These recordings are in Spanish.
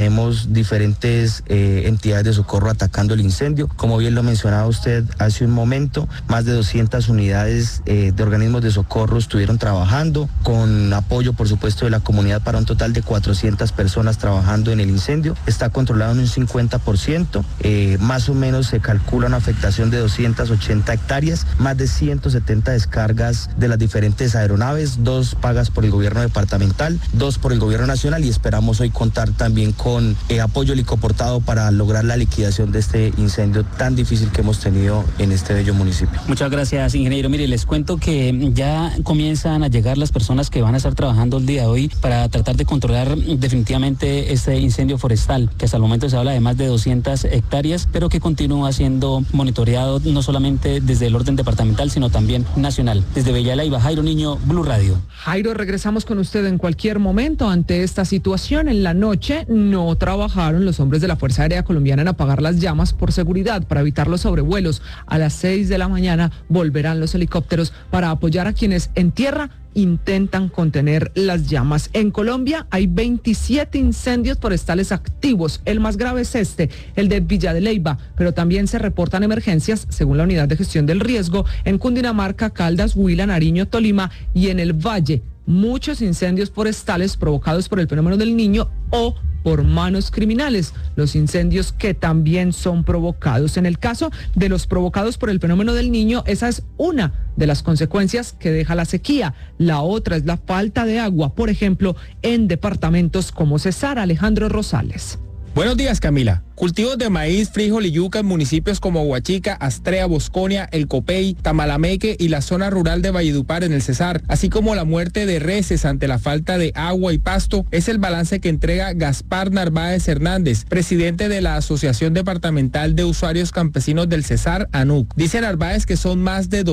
tenemos diferentes entidades de socorro atacando el incendio. Como bien lo mencionaba usted hace un momento, más de 200 unidades de organismos de socorro estuvieron trabajando, con apoyo por supuesto de la comunidad, para un total de 400 personas trabajando en el incendio. Está controlado en un 50%, más o menos se calcula una afectación de 280 hectáreas, más de 170 descargas de las diferentes aeronaves, 2 pagas por el gobierno departamental, 2 por el gobierno nacional, y esperamos hoy contar también con apoyo helicoportado para lograr la liquidación de este incendio tan difícil que hemos tenido en este bello municipio. Muchas gracias, ingeniero. Mire, les cuento que ya comienzan a llegar las personas que van a estar trabajando el día de hoy para tratar de controlar definitivamente este incendio forestal, que hasta el momento se habla de más de 200 hectáreas, pero que continúa siendo monitoreado no solamente desde el orden departamental, sino también nacional. Desde Villa de Leyva, Jairo Niño, Blue Radio. Jairo, regresamos con usted en cualquier momento. Ante esta situación, en la noche no trabajaron los hombres de la Fuerza Aérea Colombiana en apagar las llamas por seguridad, para evitar los sobrevuelos. A las 6 de la mañana volverán los helicópteros para apoyar a quienes en tierra intentan contener las llamas. En Colombia hay 27 incendios forestales activos. El más grave es el de Villa de Leyva, pero también se reportan emergencias, según la Unidad de Gestión del Riesgo, en Cundinamarca, Caldas, Huila, Nariño, Tolima y en el Valle. Muchos incendios forestales provocados por el fenómeno del Niño o por manos criminales, los incendios que también son provocados. En el caso de los provocados por el fenómeno del Niño, esa es una de las consecuencias que deja la sequía. La otra es la falta de agua, por ejemplo, en departamentos como Cesar. Alejandro Rosales. Buenos días, Camila. Cultivos de maíz, frijol y yuca en municipios como Huachica, Astrea, Bosconia, El Copey, Tamalameque y la zona rural de Valledupar en el Cesar, así como la muerte de reses ante la falta de agua y pasto, es el balance que entrega Gaspar Narváez Hernández, presidente de la Asociación Departamental de Usuarios Campesinos del Cesar, ANUC. Dice Narváez que son más de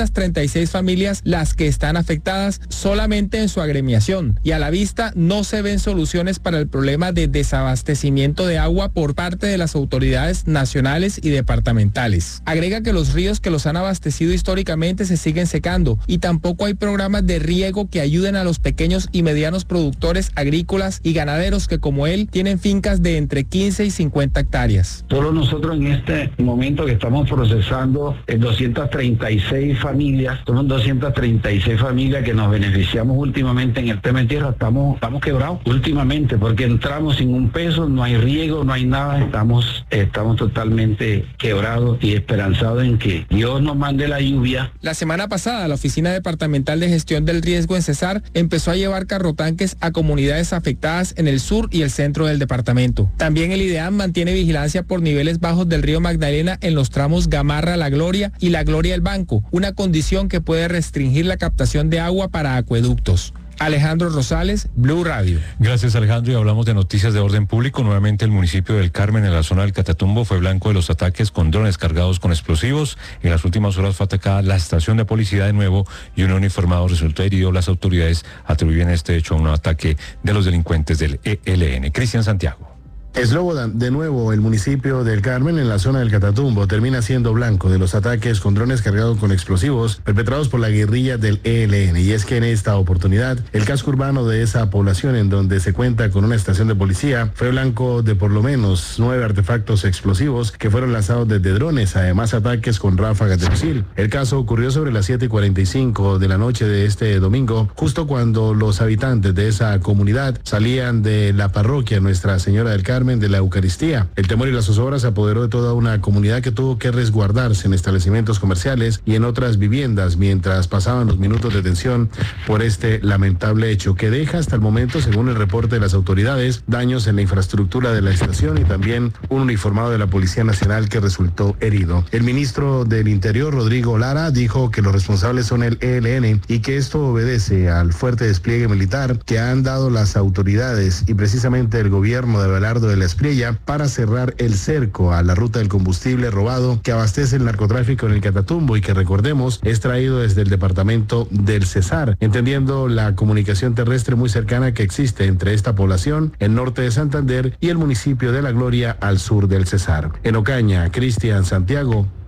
236 familias las que están afectadas solamente en su agremiación, y a la vista no se ven soluciones para el problema de desabastecimiento de agua por parte de las autoridades nacionales y departamentales. Agrega que los ríos que los han abastecido históricamente se siguen secando y tampoco hay programas de riego que ayuden a los pequeños y medianos productores agrícolas y ganaderos que, como él, tienen fincas de entre 15 y 50 hectáreas. Solo nosotros en este momento que estamos procesando 236 familias, somos 236 familias que nos beneficiamos últimamente en el tema de tierra. Estamos quebrados últimamente porque entramos sin un peso, no hay riego, no hay nada. Estamos totalmente quebrados y esperanzados en que Dios nos mande la lluvia. La semana pasada, la Oficina Departamental de Gestión del Riesgo en Cesar empezó a llevar carrotanques a comunidades afectadas en el sur y el centro del departamento. También el IDEAM mantiene vigilancia por niveles bajos del río Magdalena en los tramos Gamarra-La Gloria y La Gloria-El Banco, una condición que puede restringir la captación de agua para acueductos. Alejandro Rosales, Blue Radio. Gracias, Alejandro, y hablamos de noticias de orden público. Nuevamente el municipio del Carmen, en la zona del Catatumbo, fue blanco de los ataques con drones cargados con explosivos. En las últimas horas fue atacada la estación de policía de nuevo y un uniformado resultó herido. Las autoridades atribuyen este hecho a un ataque de los delincuentes del ELN. Cristian Santiago. Slobodan, de nuevo, el municipio del Carmen, en la zona del Catatumbo, termina siendo blanco de los ataques con drones cargados con explosivos perpetrados por la guerrilla del ELN. Y es que en esta oportunidad, el casco urbano de esa población, en donde se cuenta con una estación de policía, fue blanco de por lo menos 9 artefactos explosivos que fueron lanzados desde drones, además ataques con ráfagas de fusil. El caso ocurrió sobre las 7:45 de la noche de este domingo, justo cuando los habitantes de esa comunidad salían de la parroquia Nuestra Señora del Carmen de la Eucaristía. El temor y la zozobra se apoderó de toda una comunidad que tuvo que resguardarse en establecimientos comerciales y en otras viviendas mientras pasaban los minutos de tensión por este lamentable hecho que deja hasta el momento, según el reporte de las autoridades, daños en la infraestructura de la estación y también un uniformado de la Policía Nacional que resultó herido. El ministro del Interior, Rodrigo Lara, dijo que los responsables son el ELN y que esto obedece al fuerte despliegue militar que han dado las autoridades y precisamente el gobierno de Abelardo de la Espriella para cerrar el cerco a la ruta del combustible robado que abastece el narcotráfico en el Catatumbo y que, recordemos, es traído desde el departamento del Cesar, entendiendo la comunicación terrestre muy cercana que existe entre esta población, el norte de Santander, y el municipio de La Gloria al sur del Cesar. En Ocaña, Cristian Santiago,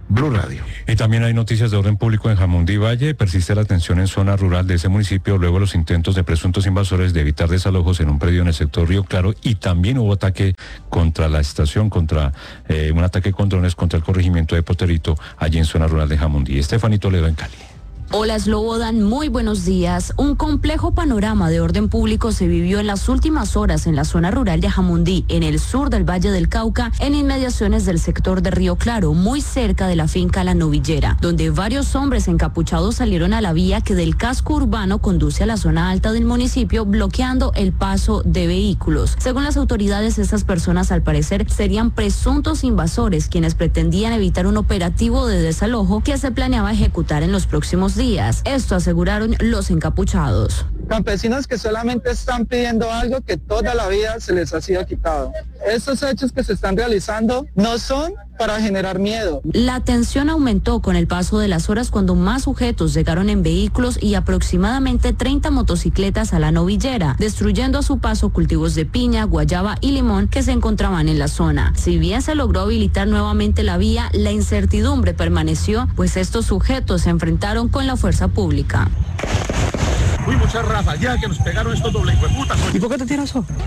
Blue Radio. Y también hay noticias de orden público en Jamundí Valle. Persiste la tensión en zona rural de ese municipio luego de los intentos de presuntos invasores de evitar desalojos en un predio en el sector Río Claro, y también hubo ataque contra la estación, un ataque con drones contra el corregimiento de Poterito, allí en zona rural de Jamundí. Estefanía Toledo en Cali. Hola Slobodan, muy buenos días. Un complejo panorama de orden público se vivió en las últimas horas en la zona rural de Jamundí, en el sur del Valle del Cauca, en inmediaciones del sector de Río Claro, muy cerca de la finca La Novillera, donde varios hombres encapuchados salieron a la vía que del casco urbano conduce a la zona alta del municipio, bloqueando el paso de vehículos. Según las autoridades, estas personas al parecer serían presuntos invasores quienes pretendían evitar un operativo de desalojo que se planeaba ejecutar en los próximos días. Esto aseguraron los encapuchados. Campesinos que solamente están pidiendo algo que toda la vida se les ha sido quitado. Estos hechos que se están realizando no son para generar miedo. La tensión aumentó con el paso de las horas cuando más sujetos llegaron en vehículos y aproximadamente 30 motocicletas a La Novillera, destruyendo a su paso cultivos de piña, guayaba y limón que se encontraban en la zona. Si bien se logró habilitar nuevamente la vía, la incertidumbre permaneció, pues estos sujetos se enfrentaron con la fuerza pública. Uy, muchas rafas, ya que nos pegaron estos doble hijueputas. ¿Y por qué te tiras eso?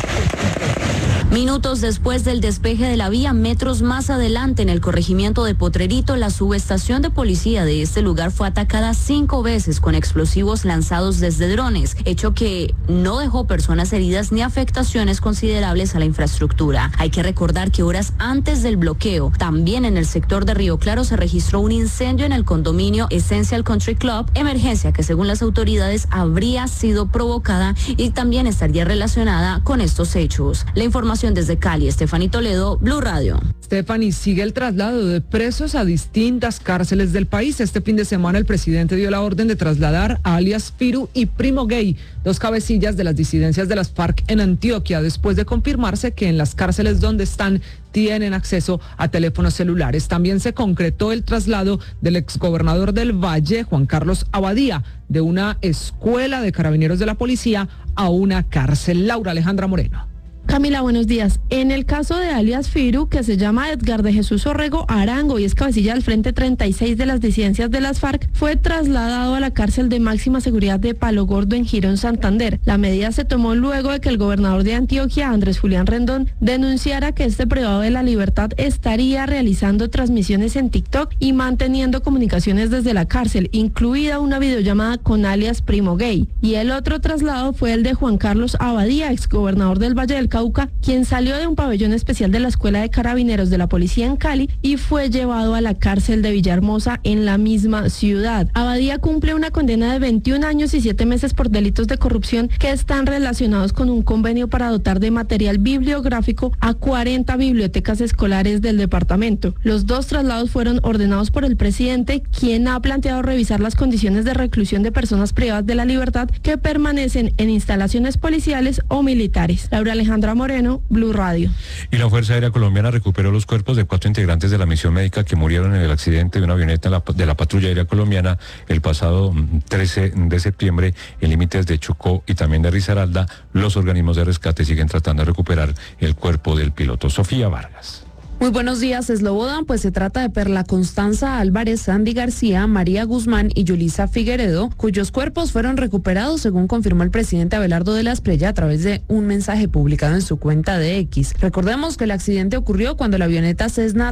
Minutos después del despeje de la vía, metros más adelante en el corregimiento de Potrerito, la subestación de policía de este lugar fue atacada 5 veces con explosivos lanzados desde drones, hecho que no dejó personas heridas ni afectaciones considerables a la infraestructura. Hay que recordar que horas antes del bloqueo, también en el sector de Río Claro se registró un incendio en el condominio Essential Country Club, emergencia que según las autoridades habría sido provocada y también estaría relacionada con estos hechos. La información desde Cali, Estefanía Toledo, Blue Radio. Stephanie, sigue el traslado de presos a distintas cárceles del país. Este fin de semana el presidente dio la orden de trasladar a alias Firu y Primo Gay, 2 cabecillas de las disidencias de las FARC en Antioquia, después de confirmarse que en las cárceles donde están tienen acceso a teléfonos celulares. También se concretó el traslado del exgobernador del Valle, Juan Carlos Abadía, de una escuela de carabineros de la policía a una cárcel. Laura Alejandra Moreno. Camila, buenos días. En el caso de alias Firu, que se llama Edgar de Jesús Orrego Arango y es cabecilla del Frente 36 de las disidencias de las FARC, fue trasladado a la cárcel de máxima seguridad de Palo Gordo en Girón, Santander. La medida se tomó luego de que el gobernador de Antioquia, Andrés Julián Rendón, denunciara que este privado de la libertad estaría realizando transmisiones en TikTok y manteniendo comunicaciones desde la cárcel, incluida una videollamada con alias Primo Gay. Y el otro traslado fue el de Juan Carlos Abadía, exgobernador del Valle del Cauca, quien salió de un pabellón especial de la Escuela de Carabineros de la Policía en Cali y fue llevado a la cárcel de Villahermosa en la misma ciudad. Abadía cumple una condena de 21 años y 7 meses por delitos de corrupción que están relacionados con un convenio para dotar de material bibliográfico a 40 bibliotecas escolares del departamento. Los 2 traslados fueron ordenados por el presidente, quien ha planteado revisar las condiciones de reclusión de personas privadas de la libertad que permanecen en instalaciones policiales o militares. Laura Alejandra Moreno, Blue Radio. Y la Fuerza Aérea Colombiana recuperó los cuerpos de 4 integrantes de la misión médica que murieron en el accidente de una avioneta de la Patrulla Aérea Colombiana el pasado 13 de septiembre en límites de Chocó y también de Risaralda. Los organismos de rescate siguen tratando de recuperar el cuerpo del piloto. Sofía Vargas. Muy buenos días, Slobodan. Pues se trata de Perla Constanza Álvarez, Sandy García, María Guzmán y Yulisa Figueredo, cuyos cuerpos fueron recuperados, según confirmó el presidente Abelardo de la Espriella a través de un mensaje publicado en su cuenta de X. Recordemos que el accidente ocurrió cuando la avioneta Cessna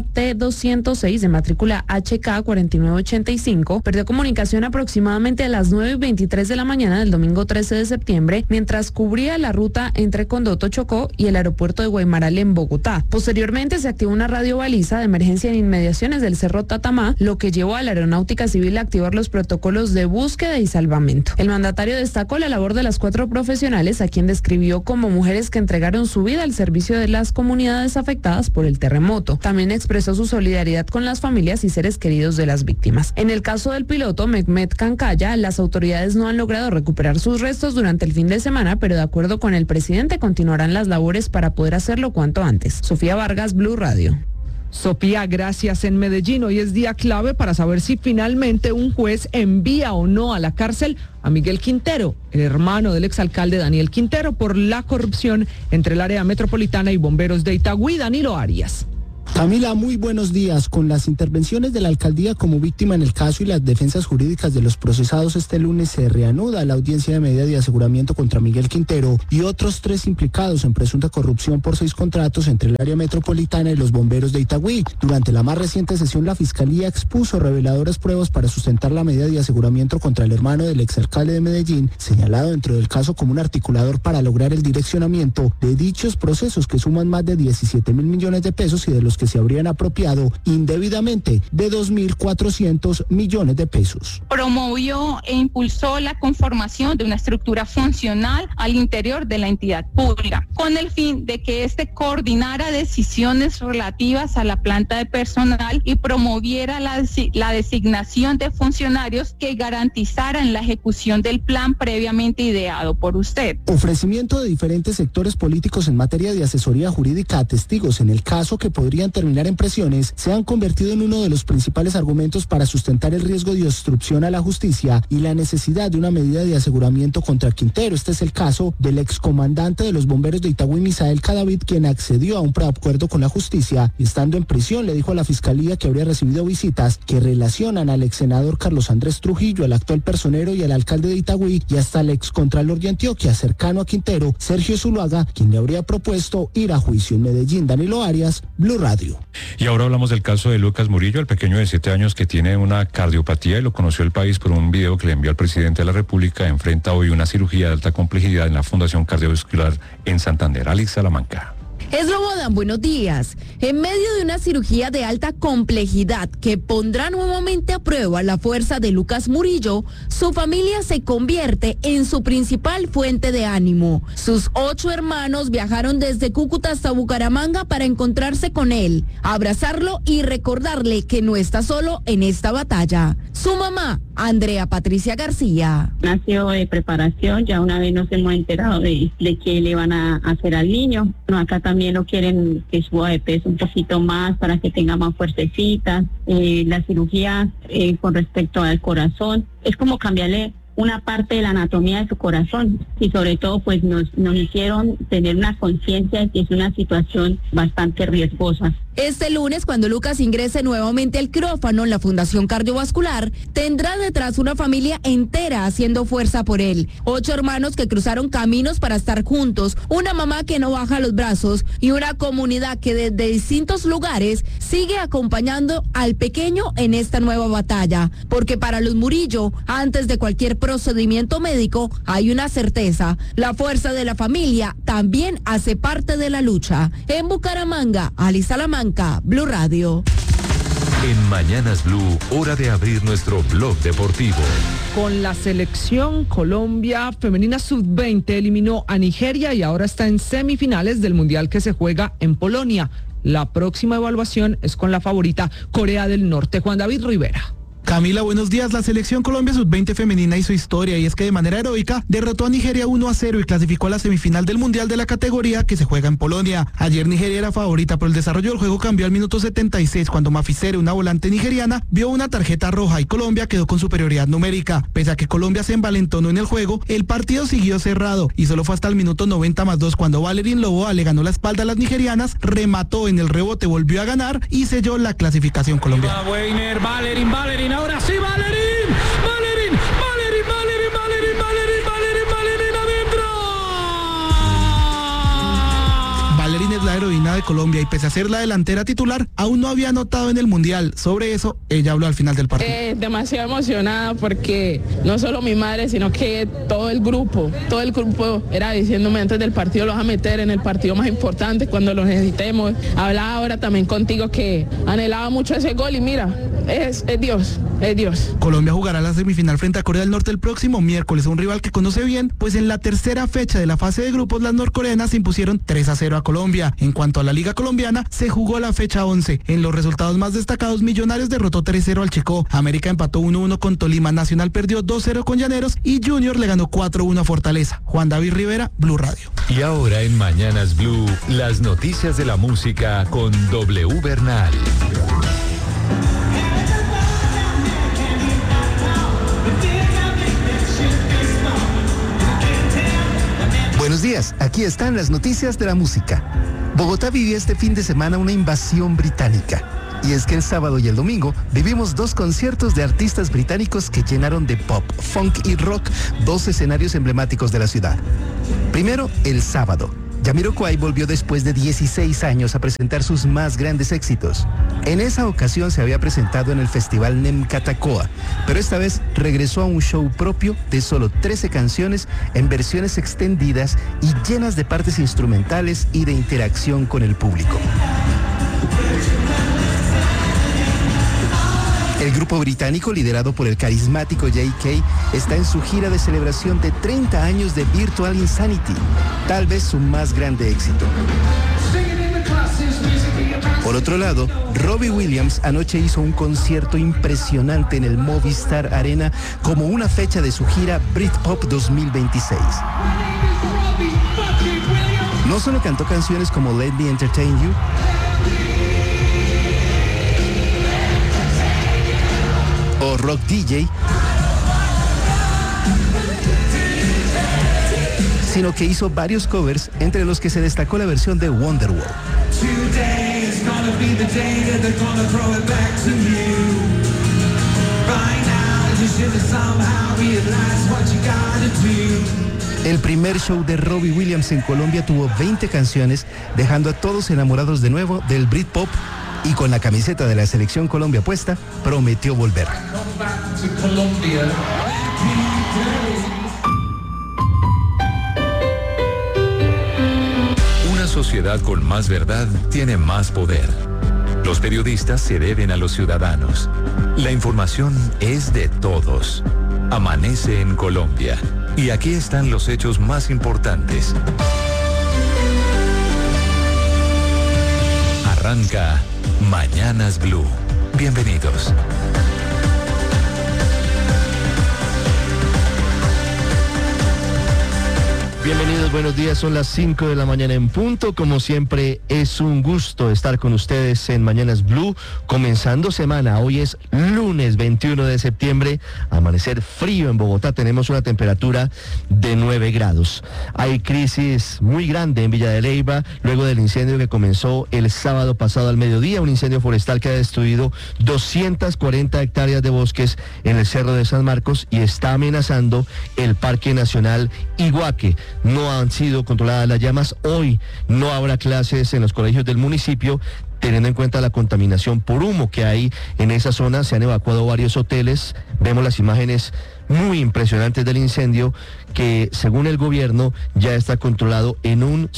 T-206 de matrícula HK 4985 perdió comunicación aproximadamente a las 9:23 de la mañana del domingo 13 de septiembre, mientras cubría la ruta entre Condoto, Chocó y el aeropuerto de Guaymaral en Bogotá. Posteriormente se activó una radio baliza de emergencia en inmediaciones del Cerro Tatamá, lo que llevó a la Aeronáutica Civil a activar los protocolos de búsqueda y salvamento. El mandatario destacó la labor de las 4 profesionales, a quien describió como mujeres que entregaron su vida al servicio de las comunidades afectadas por el terremoto. También expresó su solidaridad con las familias y seres queridos de las víctimas. En el caso del piloto Mehmet Cancaya, las autoridades no han logrado recuperar sus restos durante el fin de semana, pero de acuerdo con el presidente continuarán las labores para poder hacerlo cuanto antes. Sofía Vargas, Blue Radio. Sofía, gracias. En Medellín hoy es día clave para saber si finalmente un juez envía o no a la cárcel a Miguel Quintero, el hermano del exalcalde Daniel Quintero, por la corrupción entre el área metropolitana y bomberos de Itagüí. Danilo Arias. Camila, muy buenos días. Con las intervenciones de la alcaldía como víctima en el caso y las defensas jurídicas de los procesados, este lunes se reanuda la audiencia de medida de aseguramiento contra Miguel Quintero y otros 3 implicados en presunta corrupción por 6 contratos entre el área metropolitana y los bomberos de Itagüí. Durante la más reciente sesión, la fiscalía expuso reveladoras pruebas para sustentar la medida de aseguramiento contra el hermano del exalcalde de Medellín, señalado dentro del caso como un articulador para lograr el direccionamiento de dichos procesos que suman más de 17.000 millones de pesos y de los que se habrían apropiado indebidamente de 2.400 millones de pesos. Promovió e impulsó la conformación de una estructura funcional al interior de la entidad pública, con el fin de que éste coordinara decisiones relativas a la planta de personal y promoviera la designación de funcionarios que garantizaran la ejecución del plan previamente ideado por usted. Ofrecimiento de diferentes sectores políticos en materia de asesoría jurídica a testigos en el caso que podrían terminar en presiones se han convertido en uno de los principales argumentos para sustentar el riesgo de obstrucción a la justicia y la necesidad de una medida de aseguramiento contra Quintero. Este es el caso del excomandante de los bomberos de Itagüí, Misael Cadavid, quien accedió a un preacuerdo con la justicia y estando en prisión le dijo a la fiscalía que habría recibido visitas que relacionan al ex senador Carlos Andrés Trujillo, al actual personero y al alcalde de Itagüí y hasta el excontralor de Antioquia, cercano a Quintero, Sergio Zuluaga, quien le habría propuesto ir a juicio en Medellín. Danilo Arias, Blue Radio. Y ahora hablamos del caso de Lucas Murillo, el pequeño de 7 años que tiene una cardiopatía y lo conoció el país por un video que le envió al presidente de la República. Enfrenta hoy una cirugía de alta complejidad en la Fundación Cardiovascular en Santander. Alex Salamanca. Eslobodan, buenos días. En medio de una cirugía de alta complejidad que pondrá nuevamente a prueba la fuerza de Lucas Murillo, su familia se convierte en su principal fuente de ánimo. Sus 8 hermanos viajaron desde Cúcuta hasta Bucaramanga para encontrarse con él, abrazarlo y recordarle que no está solo en esta batalla. Su mamá, Andrea Patricia García. Nació de preparación, ya una vez nos hemos enterado de qué le van a hacer al niño. No, acá también lo quieren que suba de peso un poquito más para que tenga más fuertecitas. La cirugía con respecto al corazón es como cambiarle una parte de la anatomía de su corazón y sobre todo pues nos hicieron tener una conciencia de que es una situación bastante riesgosa. Este lunes, cuando Lucas ingrese nuevamente al quirófano en la Fundación Cardiovascular, tendrá detrás una familia entera haciendo fuerza por él. 8 hermanos que cruzaron caminos para estar juntos, una mamá que no baja los brazos y una comunidad que desde distintos lugares sigue acompañando al pequeño en esta nueva batalla. Porque para los Murillo, antes de cualquier procedimiento médico, hay una certeza: la fuerza de la familia también hace parte de la lucha. En Bucaramanga, Alice Salamanca, Blue Radio. En Mañanas Blue, hora de abrir nuestro blog deportivo. Con la selección Colombia femenina sub-20 eliminó a Nigeria y ahora está en semifinales del Mundial que se juega en Polonia. La próxima evaluación es con la favorita Corea del Norte. Juan David Rivera. Camila, buenos días. La selección Colombia sub-20 femenina hizo historia y es que de manera heroica derrotó a Nigeria 1-0 y clasificó a la semifinal del Mundial de la categoría que se juega en Polonia. Ayer Nigeria era favorita, pero el desarrollo del juego cambió al minuto 76 cuando Mafisere, una volante nigeriana, vio una tarjeta roja y Colombia quedó con superioridad numérica. Pese a que Colombia se envalentonó en el juego, el partido siguió cerrado y solo fue hasta el minuto 90+2 cuando Valerín Loboa le ganó la espalda a las nigerianas, remató en el rebote, volvió a ganar y selló la clasificación colombiana. Valerín, ahora sí, Valerín adentro. Valerín es la heroína de Colombia y pese a ser la delantera titular, aún no había anotado en el Mundial. Sobre eso, ella habló al final del partido. Demasiado emocionada porque no solo mi madre, sino que todo el grupo era diciéndome antes del partido: lo vas a meter en el partido más importante cuando lo necesitemos. Hablaba ahora también contigo que anhelaba mucho ese gol y mira, es Dios. Colombia jugará la semifinal frente a Corea del Norte el próximo miércoles, un rival que conoce bien, pues en la tercera fecha de la fase de grupos las norcoreanas se impusieron 3-0 a Colombia. En cuanto a la Liga Colombiana, se jugó la fecha 11. En los resultados más destacados, Millonarios derrotó 3-0 al Chicó, América empató 1-1 con Tolima, Nacional perdió 2-0 con Llaneros y Junior le ganó 4-1 a Fortaleza. Juan David Rivera, Blue Radio. Y ahora en Mañanas Blue, las noticias de la música con W Bernal. Buenos días, aquí están las noticias de la música. Bogotá vivió este fin de semana una invasión británica. Y es que el sábado y el domingo vivimos 2 conciertos de artistas británicos que llenaron de pop, funk y rock 2 escenarios emblemáticos de la ciudad. Primero, el sábado. Jamiroquai volvió después de 16 años a presentar sus más grandes éxitos. En esa ocasión se había presentado en el festival Nemkatakoa, pero esta vez regresó a un show propio de solo 13 canciones en versiones extendidas y llenas de partes instrumentales y de interacción con el público. El grupo británico, liderado por el carismático J.K., está en su gira de celebración de 30 años de Virtual Insanity, tal vez su más grande éxito. Por otro lado, Robbie Williams anoche hizo un concierto impresionante en el Movistar Arena como una fecha de su gira Britpop 2026. No solo cantó canciones como Let Me Entertain You, o Rock DJ, sino que hizo varios covers, entre los que se destacó la versión de Wonderwall. El primer show de Robbie Williams en Colombia tuvo 20 canciones, dejando a todos enamorados de nuevo del Britpop, y con la camiseta de la Selección Colombia puesta, prometió volver. Una sociedad con más verdad tiene más poder. Los periodistas se deben a los ciudadanos. La información es de todos. Amanece en Colombia. Y aquí están los hechos más importantes. Arranca Mañanas Blue. Bienvenidos. Bienvenidos, buenos días, son las 5 de la mañana en punto. Como siempre, es un gusto estar con ustedes en Mañanas Blue, comenzando semana. Hoy es lunes 21 de septiembre, amanecer frío en Bogotá, tenemos una temperatura de 9 grados. Hay crisis muy grande en Villa de Leyva, luego del incendio que comenzó el sábado pasado al mediodía, un incendio forestal que ha destruido 240 hectáreas de bosques en el Cerro de San Marcos y está amenazando el Parque Nacional Iguaque. No han sido controladas las llamas. Hoy no habrá clases en los colegios del municipio, teniendo en cuenta la contaminación por humo que hay en esa zona. Se han evacuado varios hoteles. Vemos las imágenes muy impresionantes del incendio que, según el gobierno, ya está controlado en un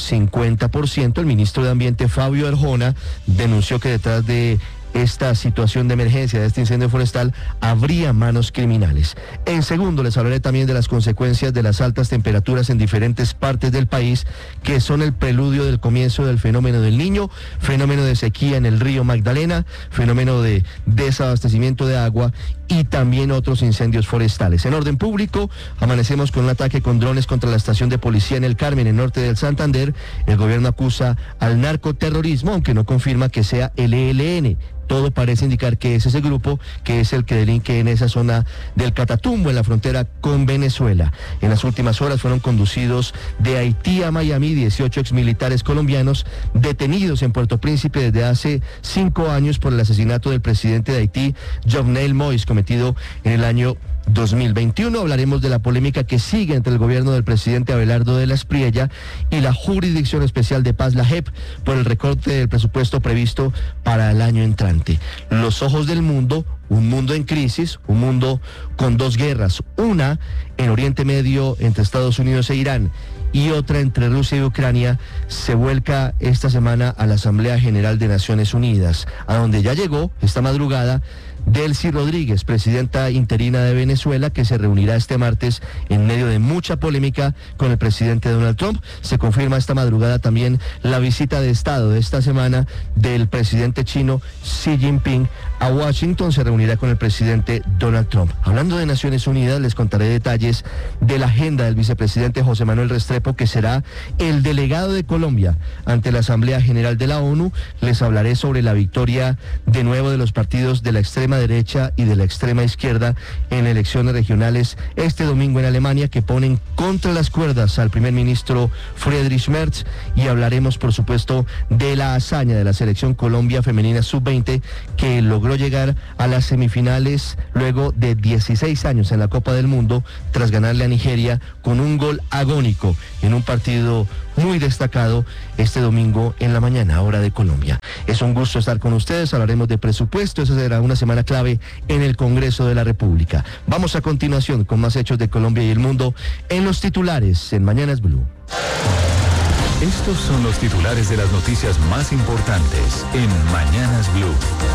50%. El ministro de Ambiente, Fabio Arjona, denunció que detrás de esta situación de emergencia, de este incendio forestal, habría manos criminales. En segundo, les hablaré también de las consecuencias de las altas temperaturas en diferentes partes del país, que son el preludio del comienzo del fenómeno del Niño, fenómeno de sequía en el río Magdalena, fenómeno de desabastecimiento de agua y también otros incendios forestales. En orden público, amanecemos con un ataque con drones contra la estación de policía en el Carmen, en norte del Santander. El gobierno acusa al narcoterrorismo, aunque no confirma que sea el ELN. Todo parece indicar que es ese grupo que es el que delinque en esa zona del Catatumbo, en la frontera con Venezuela. En las últimas horas fueron conducidos de Haití a Miami 18 exmilitares colombianos detenidos en Puerto Príncipe desde hace 5 años por el asesinato del presidente de Haití, Jovenel Moïse, cometido en el año 2021. Hablaremos de la polémica que sigue entre el gobierno del presidente Abelardo de la Espriella y la Jurisdicción Especial de Paz, la JEP, por el recorte del presupuesto previsto para el año entrante. Los ojos del mundo, un mundo en crisis, un mundo con 2 guerras, una en Oriente Medio entre Estados Unidos e Irán y otra entre Rusia y Ucrania, se vuelca esta semana a la Asamblea General de Naciones Unidas, a donde ya llegó esta madrugada Delcy Rodríguez, presidenta interina de Venezuela, que se reunirá este martes en medio de mucha polémica con el presidente Donald Trump. Se confirma esta madrugada también la visita de Estado de esta semana del presidente chino Xi Jinping a Washington. Se reunirá con el presidente Donald Trump. Hablando de Naciones Unidas, les contaré detalles de la agenda del vicepresidente José Manuel Restrepo Restrepo, que será el delegado de Colombia ante la Asamblea General de la ONU. Les hablaré sobre la victoria de nuevo de los partidos de la extrema derecha y de la extrema izquierda en elecciones regionales este domingo en Alemania, que ponen contra las cuerdas al primer ministro Friedrich Merz, y hablaremos por supuesto de la hazaña de la selección Colombia femenina sub-20, que logró llegar a las semifinales luego de 16 años en la Copa del Mundo, tras ganarle a Nigeria con un gol agónico en un partido muy destacado este domingo en la mañana, hora de Colombia. Es un gusto estar con ustedes, hablaremos de presupuesto, esa será una semana clave en el Congreso de la República. Vamos a continuación con más hechos de Colombia y el mundo en los titulares en Mañanas Blue. Estos son los titulares de las noticias más importantes en Mañanas Blue.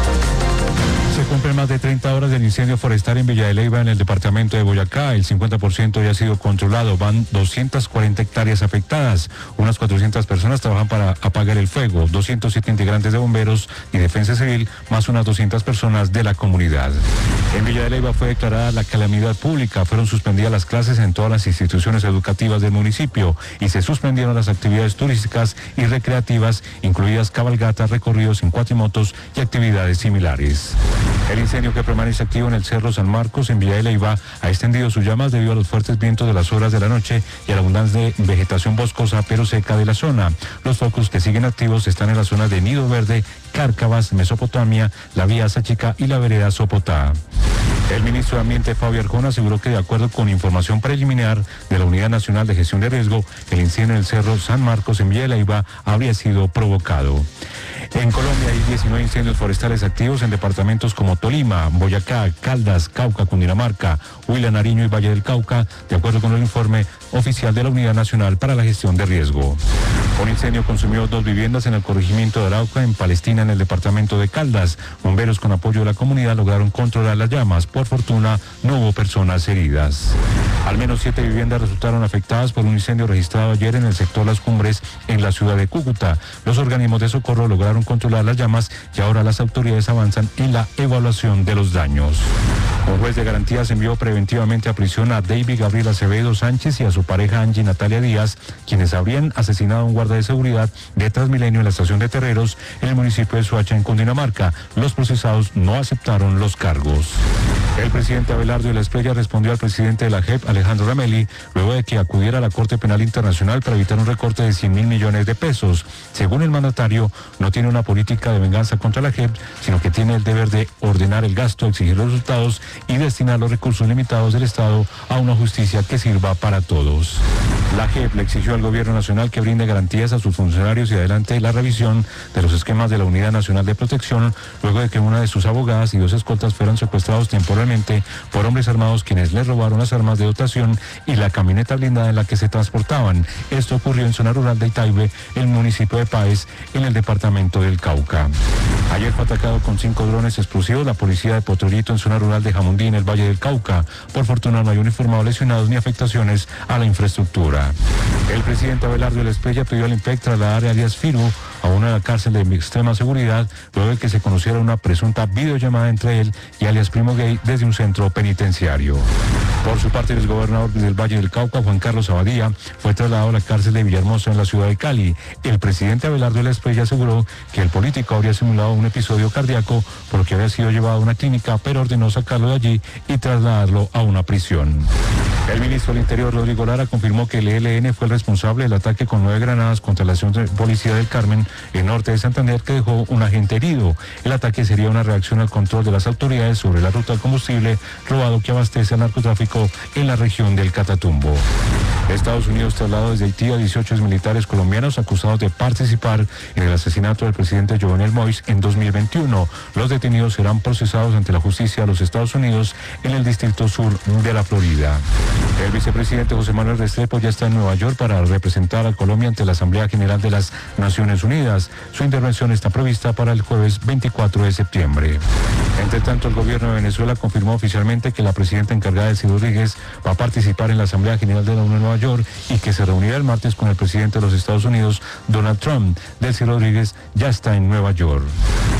Se cumplen más de 30 horas del incendio forestal en Villa de Leyva, en el departamento de Boyacá. El 50% ya ha sido controlado. Van 240 hectáreas afectadas. Unas 400 personas trabajan para apagar el fuego. 207 integrantes de bomberos y defensa civil, más unas 200 personas de la comunidad. En Villa de Leyva fue declarada la calamidad pública. Fueron suspendidas las clases en todas las instituciones educativas del municipio y se suspendieron las actividades turísticas y recreativas, incluidas cabalgatas, recorridos en cuatrimotos y actividades similares. El incendio, que permanece activo en el Cerro San Marcos, en Villa de Leyva, ha extendido sus llamas debido a los fuertes vientos de las horas de la noche y a la abundancia de vegetación boscosa pero seca de la zona. Los focos que siguen activos están en la zona de Nido Verde, Cárcavas, Mesopotamia, la vía Sáchica y la vereda Sopotá. El ministro de Ambiente, Fabio Arjona, aseguró que, de acuerdo con información preliminar de la Unidad Nacional de Gestión de Riesgo, el incendio en el Cerro San Marcos en Villa de Leyva habría sido provocado. En Colombia hay 19 incendios forestales activos en departamentos como Tolima, Boyacá, Caldas, Cauca, Cundinamarca, Huila, Nariño y Valle del Cauca, de acuerdo con el informe oficial de la Unidad Nacional para la Gestión de Riesgo. Un incendio consumió 2 viviendas en el corregimiento de Arauca, en Palestina, en el departamento de Caldas. Bomberos, con apoyo de la comunidad, lograron controlar las llamas. Por fortuna, no hubo personas heridas. Al menos 7 viviendas resultaron afectadas por un incendio registrado ayer en el sector Las Cumbres, en la ciudad de Cúcuta. Los organismos de socorro lograron controlar las llamas y ahora las autoridades avanzan en la evaluación de los daños. Un juez de garantías envió preventivamente a prisión a David Gabriel Acevedo Sánchez y a su pareja Angie Natalia Díaz, quienes habrían asesinado a un guarda de seguridad de Transmilenio en la estación de Terreros, en el municipio de Soacha, en Cundinamarca. Los procesados no aceptaron los cargos. El presidente Abelardo de la Espriella respondió al presidente de la JEP, Alejandro Ramelli, luego de que acudiera a la Corte Penal Internacional para evitar un recorte de 100.000 millones de pesos. Según el mandatario, no tiene una política de venganza contra la JEP, sino que tiene el deber de ordenar el gasto, exigir los resultados y destinar los recursos limitados del Estado a una justicia que sirva para todos. La JEP le exigió al Gobierno Nacional que brinde garantías a sus funcionarios y adelante la revisión de los esquemas de la Unidad Nacional de Protección, luego de que una de sus abogadas y 2 escoltas fueran secuestrados temporalmente por hombres armados, quienes les robaron las armas de dotación y la camioneta blindada en la que se transportaban. Esto ocurrió en zona rural de Itaibe, el municipio de Páez, en el departamento del Cauca. Ayer fue atacado con 5 drones explosivos la policía de Potrerito, en zona rural de Jamundí, en el Valle del Cauca. Por fortuna no hay uniformados lesionados ni afectaciones a la infraestructura. El presidente Abelardo de la Espriella pidió al IMPEC trasladar a alias Firu a una cárcel de extrema seguridad, luego de que se conociera una presunta videollamada entre él y alias Primo Gay desde un centro penitenciario. Por su parte, el gobernador del Valle del Cauca, Juan Carlos Abadía, fue trasladado a la cárcel de Villahermosa, en la ciudad de Cali. El presidente Abelardo de la Espriella aseguró que el político habría simulado un episodio cardíaco, por lo que había sido llevado a una clínica, pero ordenó sacarlo de allí y trasladarlo a una prisión. El ministro del Interior, Rodrigo Lara, confirmó que el ELN fue el responsable del ataque con 9 granadas contra la estación de policía del Carmen, en norte de Santander, que dejó un agente herido. El ataque sería una reacción al control de las autoridades sobre la ruta del combustible robado que abastece al narcotráfico en la región del Catatumbo. Estados Unidos trasladó desde Haití a 18 militares colombianos acusados de participar en el asesinato del presidente Jovenel Moïse en 2021. Los detenidos serán procesados ante la justicia de los Estados Unidos en el Distrito Sur de la Florida. El vicepresidente José Manuel Restrepo ya está en Nueva York para representar a Colombia ante la Asamblea General de las Naciones Unidas. Su intervención está prevista para el jueves 24 de septiembre. Entre tanto, el gobierno de Venezuela confirmó oficialmente que la presidenta encargada, Delcy Rodríguez, va a participar en la Asamblea General de la ONU en Nueva York y que se reunirá el martes con el presidente de los Estados Unidos, Donald Trump. Delcy Rodríguez ya está en Nueva York.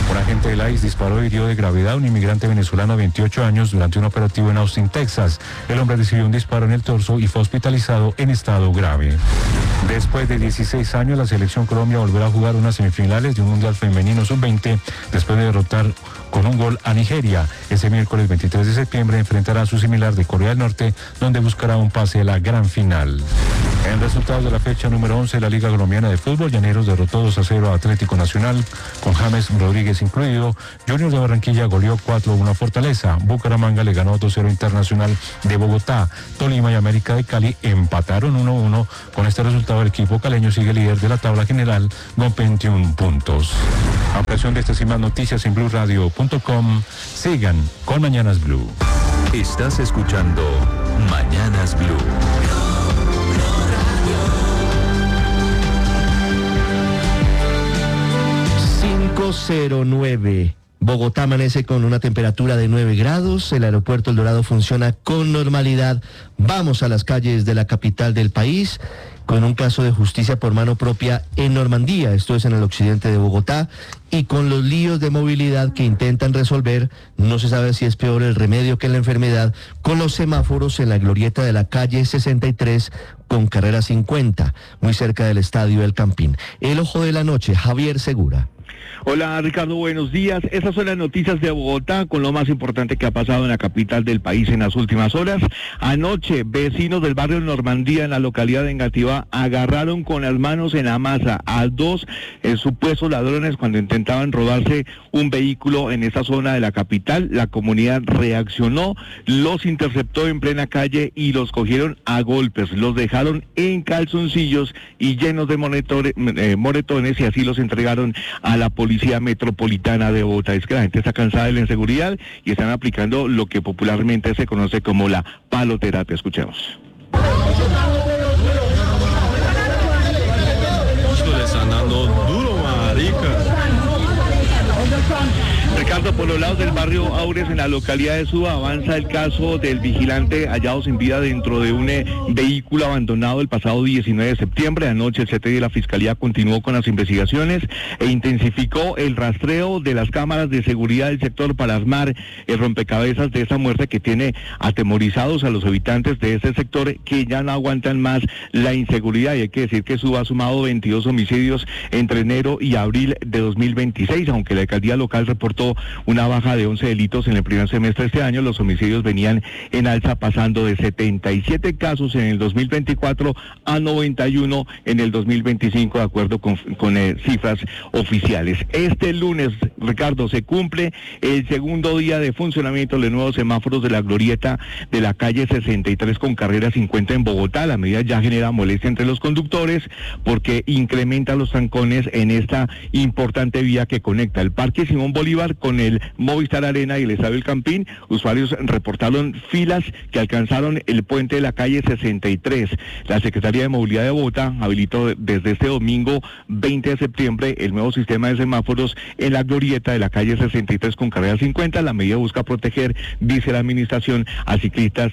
Un agente de la ICE disparó y hirió de gravedad a un inmigrante venezolano de 28 años durante un operativo en Austin, Texas. El hombre recibió un disparo en el torso y fue hospitalizado en estado grave. Después de 16 años, la selección Colombia volverá a jugar unas semifinales de un Mundial Femenino Sub-20 después de derrotar con un gol a Nigeria. Ese miércoles 23 de septiembre enfrentará a su similar de Corea del Norte, donde buscará un pase a la gran final. En resultados de la fecha número 11 de la Liga Colombiana de Fútbol, Llaneros derrotó 2-0 a Atlético Nacional, con James Rodríguez incluido. Junior de Barranquilla goleó 4-1 a Fortaleza. Bucaramanga le ganó 2-0 Internacional de Bogotá. Tolima y América de Cali empataron 1-1. Con este resultado, el equipo caleño sigue líder de la tabla general con 21 puntos. Ampliación de estas y más noticias en BlueRadio.com. Sigan con Mañanas Blue. Estás escuchando Mañanas Blue. 5:09. Bogotá amanece con una temperatura de 9 grados, el aeropuerto El Dorado funciona con normalidad. Vamos a las calles de la capital del país con un caso de justicia por mano propia en Normandía, esto es en el occidente de Bogotá, y con los líos de movilidad que intentan resolver, no se sabe si es peor el remedio que la enfermedad, con los semáforos en la glorieta de la calle 63 con carrera 50, muy cerca del estadio El Campín. El ojo de la noche, Javier Segura. Hola Ricardo, buenos días. Esas son las noticias de Bogotá con lo más importante que ha pasado en la capital del país en las últimas horas. Anoche, vecinos del barrio Normandía en la localidad de Engativá agarraron con las manos en la masa a dos supuestos ladrones cuando intentaban robarse un vehículo en esa zona de la capital. La comunidad reaccionó, los interceptó en plena calle y los cogieron a golpes. Los dejaron en calzoncillos y llenos de moretones y así los entregaron a la Policía Metropolitana de Bogotá. Es que la gente está cansada de la inseguridad y están aplicando lo que popularmente se conoce como la paloterapia. Escuchemos. Le están dando duro, marica. Ricardo, por los lados del barrio Aures, en la localidad de Suba, avanza el caso del vigilante hallado sin vida dentro de un vehículo abandonado el pasado 19 de septiembre. Anoche el CTI de la Fiscalía continuó con las investigaciones e intensificó el rastreo de las cámaras de seguridad del sector para armar el rompecabezas de esa muerte que tiene atemorizados a los habitantes de ese sector que ya no aguantan más la inseguridad. Y hay que decir que Suba ha sumado 22 homicidios entre enero y abril de 2026, aunque la alcaldía local reportó una baja de 11 delitos en el primer semestre de este año. Los homicidios venían en alza, pasando de 77 casos en el 2024 a 91 en el 2025, de acuerdo con cifras oficiales. Este lunes, Ricardo, se cumple el segundo día de funcionamiento de los nuevos semáforos de la glorieta de la calle 63 con carrera 50 en Bogotá. La medida ya genera molestia entre los conductores porque incrementa los trancones en esta importante vía que conecta el Parque Simón Bolívar con el Movistar Arena y el Estadio El Campín. Usuarios reportaron filas que alcanzaron el puente de la calle 63. La Secretaría de Movilidad de Bogotá habilitó desde este domingo 20 de septiembre el nuevo sistema de semáforos en la glorieta de la calle 63 con carrera 50. La medida busca proteger, dice la administración, a ciclistas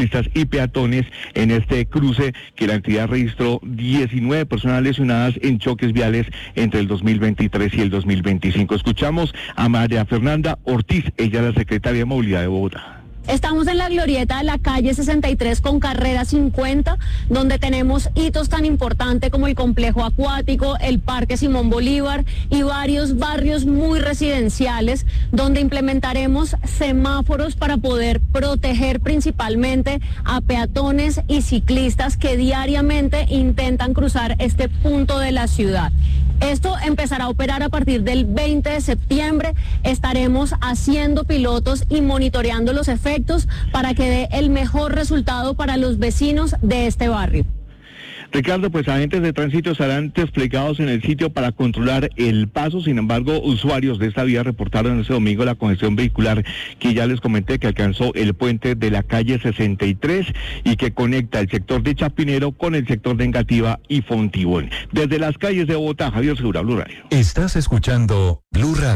y peatones en este cruce que la entidad registró 19 personas lesionadas en choques viales entre el 2023 y el 2025. Escuchamos a María Fernanda Ortiz, ella es la secretaria de Movilidad de Bogotá. Estamos en la glorieta de la calle 63 con carrera 50, donde tenemos hitos tan importantes como el complejo acuático, el Parque Simón Bolívar y varios barrios muy residenciales, donde implementaremos semáforos para poder proteger principalmente a peatones y ciclistas que diariamente intentan cruzar este punto de la ciudad. Esto empezará a operar a partir del 20 de septiembre. Estaremos haciendo pilotos y monitoreando los efectos para que dé el mejor resultado para los vecinos de este barrio. Ricardo, pues agentes de tránsito estarán desplegados en el sitio para controlar el paso. Sin embargo, usuarios de esta vía reportaron ese domingo la congestión vehicular que ya les comenté que alcanzó el puente de la calle 63 y que conecta el sector de Chapinero con el sector de Engativá y Fontibón. Desde las calles de Bogotá, Javier Segura, Blue Radio. Estás escuchando Blue Radio.